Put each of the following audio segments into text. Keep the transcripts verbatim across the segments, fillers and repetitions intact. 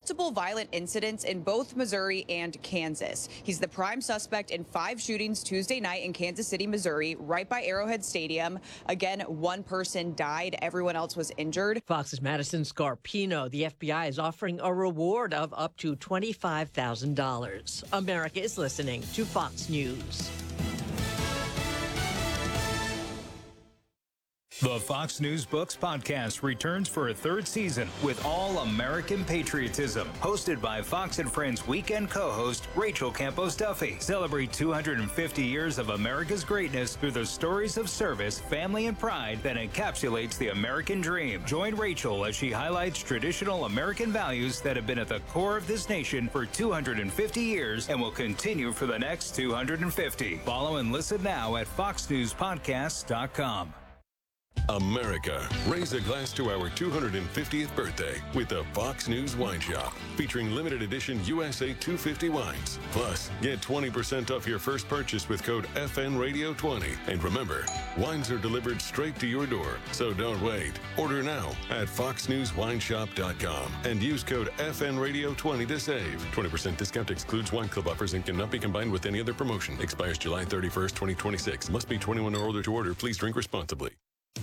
multiple violent incidents in both Missouri and Kansas. He's the prime suspect in five shootings Tuesday night in Kansas City, Missouri, right by Arrowhead Stadium. Again, one person died. Everyone else was injured. Fox's Madison Scarpino. The F B I is offering a reward of up to twenty-five thousand dollars. America is listening to Fox News. The Fox News Books podcast returns for a third season with all American patriotism. Hosted by Fox and Friends weekend co-host Rachel Campos Duffy. Celebrate two hundred fifty years of America's greatness through the stories of service, family, and pride that encapsulates the American dream. Join Rachel as she highlights traditional American values that have been at the core of this nation for two hundred fifty years and will continue for the next two hundred fifty. Follow and listen now at fox news podcasts dot com. America, raise a glass to our two hundred fiftieth birthday with the Fox News Wine Shop, featuring limited edition U S A two fifty wines. Plus, get twenty percent off your first purchase with code F N Radio twenty. And remember, wines are delivered straight to your door, so don't wait. Order now at fox news wine shop dot com and use code F N Radio twenty to save. twenty percent discount excludes wine club offers and cannot be combined with any other promotion. Expires July thirty-first, twenty twenty-six. Must be twenty-one or older to order. Please drink responsibly.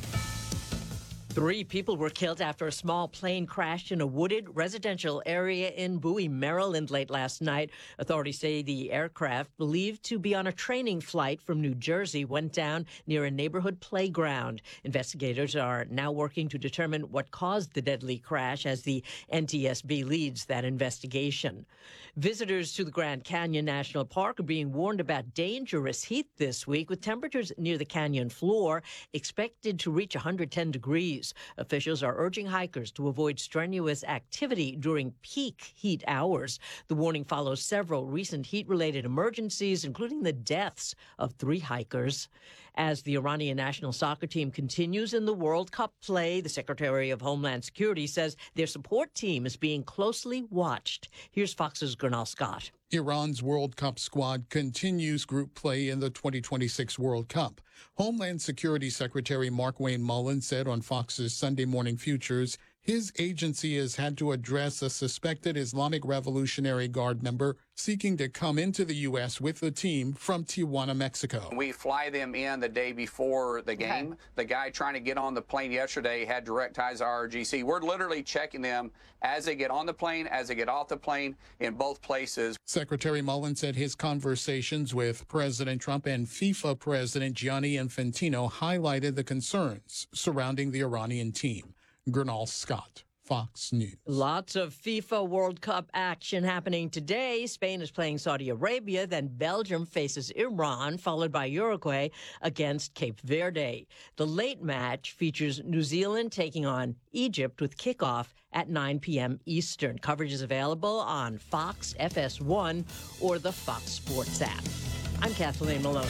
Three people were killed after a small plane crashed in a wooded residential area in Bowie, Maryland late last night. Authorities say the aircraft, believed to be on a training flight from New Jersey, went down near a neighborhood playground. Investigators are now working to determine what caused the deadly crash as the N T S B leads that investigation. Visitors to the Grand Canyon National Park are being warned about dangerous heat this week, with temperatures near the canyon floor expected to reach one hundred ten degrees. Officials are urging hikers to avoid strenuous activity during peak heat hours. The warning follows several recent heat-related emergencies, including the deaths of three hikers. As the Iranian national soccer team continues in the World Cup play, the Secretary of Homeland Security says their support team is being closely watched. Here's Fox's Gernal Scott. Iran's World Cup squad continues group play in the twenty twenty-six World Cup. Homeland Security Secretary Markwayne Mullin said on Fox's Sunday Morning Futures his agency has had to address a suspected Islamic Revolutionary Guard member seeking to come into the U S with the team from Tijuana, Mexico. We fly them in the day before the game. Okay. The guy trying to get on the plane yesterday had direct ties to R O G C. We're literally checking them as they get on the plane, as they get off the plane, in both places. Secretary Mullin said his conversations with President Trump and FIFA President Gianni Infantino highlighted the concerns surrounding the Iranian team. Gernal Scott, Fox News. Lots of FIFA World Cup action happening today. Spain is playing Saudi Arabia, then Belgium faces Iran, followed by Uruguay against Cape Verde. The late match features New Zealand taking on Egypt with kickoff at nine p.m. Eastern. Coverage is available on Fox, F S one, or the Fox Sports app. I'm Kathleen Maloney.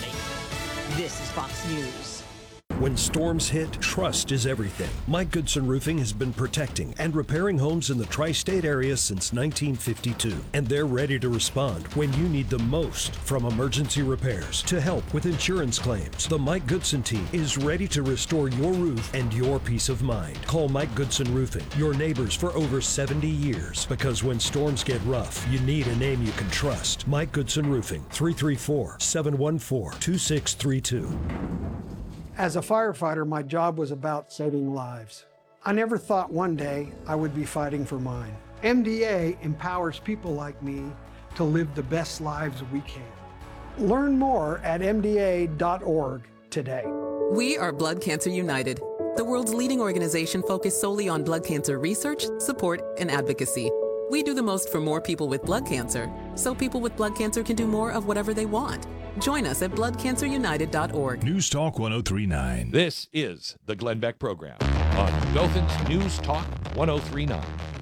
This is Fox News. When storms hit, trust is everything. Mike Goodson Roofing has been protecting and repairing homes in the tri-state area since nineteen fifty-two. And they're ready to respond when you need them most. From emergency repairs to help with insurance claims, the Mike Goodson team is ready to restore your roof and your peace of mind. Call Mike Goodson Roofing, your neighbors for over seventy years. Because when storms get rough, you need a name you can trust. Mike Goodson Roofing, three three four, seven one four, two six three two. As a firefighter, my job was about saving lives. I never thought one day I would be fighting for mine. M D A empowers people like me to live the best lives we can. Learn more at M D A dot org today. We are Blood Cancer United, the world's leading organization focused solely on blood cancer research, support, and advocacy. We do the most for more people with blood cancer, so people with blood cancer can do more of whatever they want. Join us at blood cancer united dot org. News Talk one oh three point nine. This is the Glenn Beck Program on Dothan's News Talk one oh three point nine.